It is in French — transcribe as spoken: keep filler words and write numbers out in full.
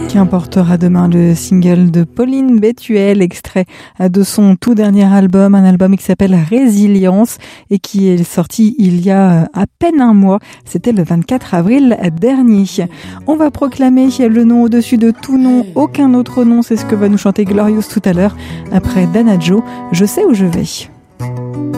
qui importera demain le single de Pauline Bétuel, extrait de son tout dernier album, un album qui s'appelle Résilience et qui est sorti il y a à peine un mois. C'était le vingt-quatre avril dernier. On va proclamer le nom au-dessus de tout nom, aucun autre nom, c'est ce que va nous chanter Glorious tout à l'heure, après Dana Joe, Je sais où je vais.